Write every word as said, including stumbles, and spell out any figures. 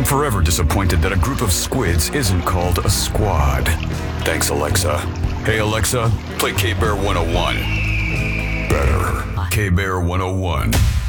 forever disappointed that a group of squids isn't called a squad. Thanks, Alexa. Hey, Alexa, play K-Bear one oh one. Better. K-Bear one oh one.